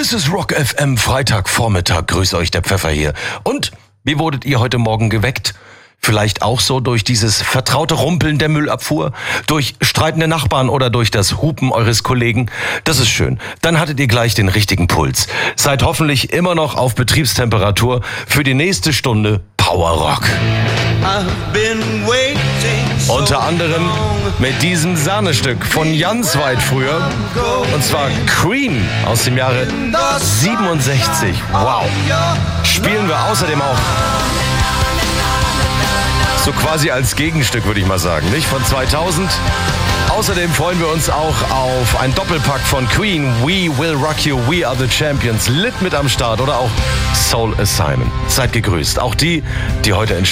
Es ist Rock FM, Freitagvormittag. Grüß euch, der Pfeffer hier. Und wie wurdet ihr heute Morgen geweckt? Vielleicht auch so durch dieses vertraute Rumpeln der Müllabfuhr, durch streitende Nachbarn oder durch das Hupen eures Kollegen? Das ist schön. Dann hattet ihr gleich den richtigen Puls. Seid hoffentlich immer noch auf Betriebstemperatur für die nächste Stunde Power Rock. Unter anderem mit diesem Sahnestück von ganz weit früher. Und zwar Cream aus dem Jahre 67. Wow. Spielen wir außerdem auch so quasi als Gegenstück, würde ich mal sagen, nicht? Von 2000. Außerdem freuen wir uns auch auf ein Doppelpack von Queen. We Will Rock You, We Are the Champions. Lit mit am Start oder auch Soul Assignment. Seid gegrüßt. Auch die heute